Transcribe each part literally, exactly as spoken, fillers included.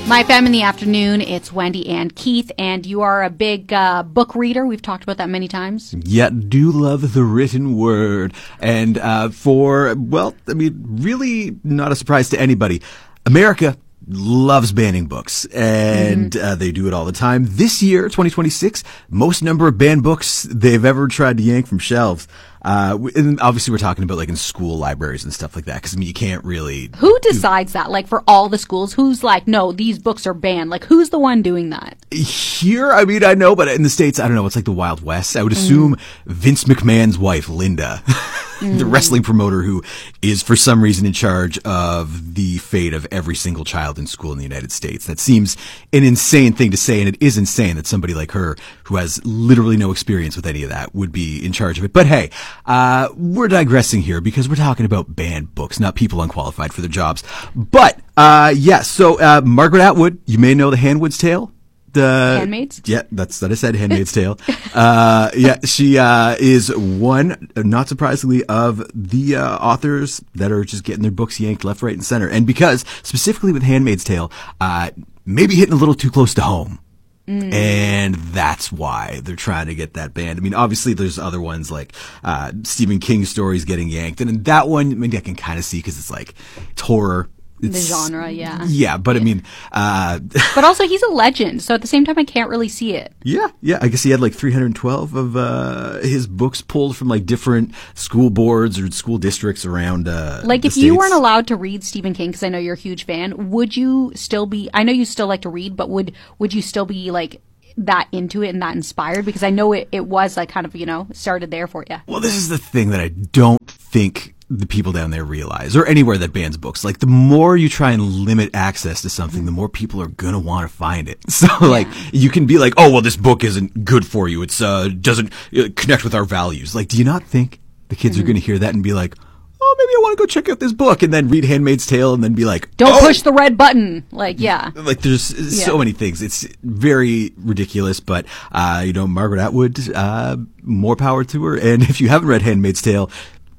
My Fam in the Afternoon, it's Wendy and Keith, and you are a big uh, book reader. We've talked about that many times. Yeah, do love the written word. And uh, for, well, I mean, really not a surprise to anybody. America loves banning books, and mm-hmm. uh, they do it all the time. This year, twenty twenty-six, most number of banned books they've ever tried to yank from shelves. Uh, and obviously we're talking about like in school libraries and stuff like that, because I mean, you can't really... Who decides that? Like for all the schools, who's like, no, these books are banned? Like who's the one doing that? Here, I mean, I know, but in the States, I don't know, it's like the Wild West. I would assume mm. Vince McMahon's wife, Linda, mm. the wrestling promoter who is for some reason in charge of the fate of every single child in school in the United States. That seems an insane thing to say, and it is insane that somebody like her, who has literally no experience with any of that, would be in charge of it. But hey, Uh, we're digressing here because we're talking about banned books, not people unqualified for their jobs. But, uh, yes, yeah, so, uh, Margaret Atwood, you may know The Handmaid's Tale. The Handmaid's? Yeah, that's what I said, Handmaid's Tale. Uh, yeah, she, uh, is one, not surprisingly, of the, uh, authors that are just getting their books yanked left, right, and center. And because, specifically with Handmaid's Tale, uh, maybe hitting a little too close to home. Mm. And that's why they're trying to get that banned. I mean, obviously there's other ones like, uh, Stephen King's stories getting yanked. And in that one, I mean, I can kind of see because it's like, it's horror. It's, the genre, yeah. Yeah, but yeah. I mean, uh. But also he's a legend. So at the same time, I can't really see it. Yeah, yeah. I guess he had like three hundred twelve of, uh, his books pulled from like different school boards or school districts around, uh. Like if States. You weren't allowed to read Stephen King, because I know you're a huge fan, would you still be, I know you still like to read, but would, would you still be like, that into it and that inspired? Because I know it, it was like kind of, you know, started there for you. Well, this is the thing that I don't think the people down there realize, or anywhere that bans books. Like, the more you try and limit access to something, the more people are gonna want to find it. So, yeah. like, you can be like, oh, well, this book isn't good for you. It's, uh, doesn't connect with our values. Like, do you not think the kids mm-hmm. are gonna hear that and be like, oh, maybe I want to go check out this book, and then read Handmaid's Tale and then be like, don't oh! push the red button. Like, yeah. Like, there's yeah. so many things. It's very ridiculous, but, uh, you know, Margaret Atwood, uh, more power to her. And if you haven't read Handmaid's Tale,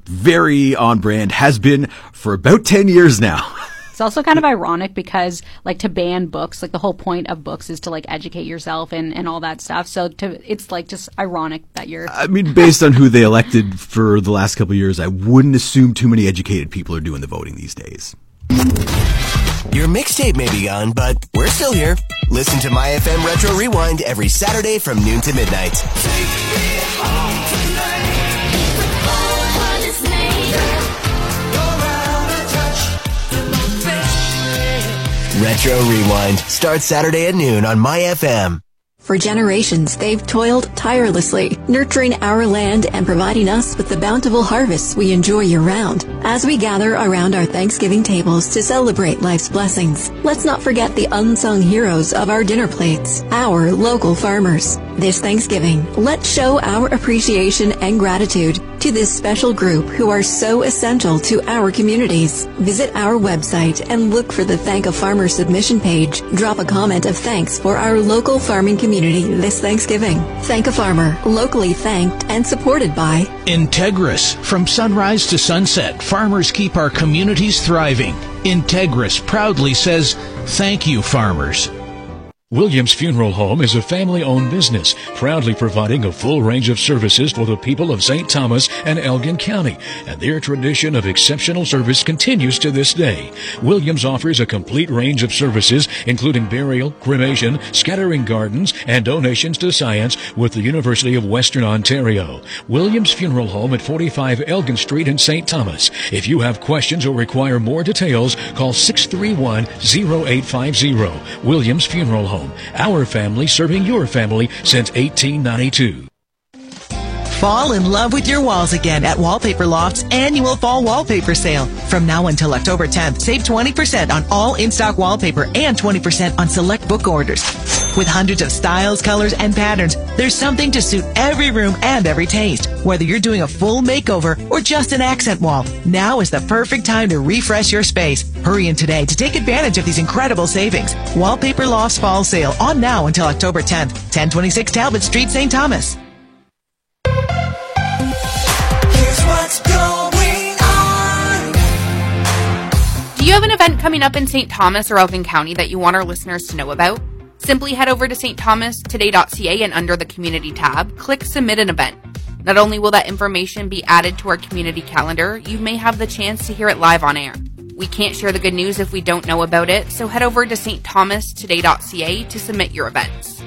very on brand, has been for about ten years now. It's also kind of ironic because, like, to ban books, like, the whole point of books is to, like, educate yourself and, and all that stuff. So to, it's, like, just ironic that you're... I mean, based on who they elected for the last couple of years, I wouldn't assume too many educated people are doing the voting these days. Your mixtape may be gone, but we're still here. Listen to My F M Retro Rewind every Saturday from noon to midnight. Take me home tonight. Retro Rewind starts Saturday at noon on My F M. For generations, they've toiled tirelessly, nurturing our land and providing us with the bountiful harvests we enjoy year-round. As we gather around our Thanksgiving tables to celebrate life's blessings, let's not forget the unsung heroes of our dinner plates, our local farmers. This Thanksgiving, let's show our appreciation and gratitude to this special group who are so essential to our communities. Visit our website and look for the Thank a Farmer submission page. Drop a comment of thanks for our local farming community this Thanksgiving. Thank a Farmer, locally thanked and supported by Integris. From sunrise to sunset, farmers keep our communities thriving. Integris proudly says, thank you, farmers. Williams Funeral Home is a family-owned business, proudly providing a full range of services for the people of Saint Thomas and Elgin County, and their tradition of exceptional service continues to this day. Williams offers a complete range of services, including burial, cremation, scattering gardens, and donations to science with the University of Western Ontario. Williams Funeral Home at forty-five Elgin Street in Saint Thomas. If you have questions or require more details, call six three one, zero eight five zero. Williams Funeral Home. Our family serving your family since eighteen ninety-two. Fall in love with your walls again at Wallpaper Loft's annual fall wallpaper sale. From now until October tenth, save twenty percent on all in-stock wallpaper and twenty percent on select book orders. With hundreds of styles, colors, and patterns, there's something to suit every room and every taste. Whether you're doing a full makeover or just an accent wall, now is the perfect time to refresh your space. Hurry in today to take advantage of these incredible savings. Wallpaper Loft's fall sale on now until October tenth, ten twenty-six Talbot Street, Saint Thomas. Do you have an event coming up in Saint Thomas or Elgin County that you want our listeners to know about? Simply head over to s t thomas today dot c a and under the Community tab, click Submit an Event. Not only will that information be added to our community calendar, you may have the chance to hear it live on air. We can't share the good news if we don't know about it, so head over to s t thomas today dot c a to submit your events.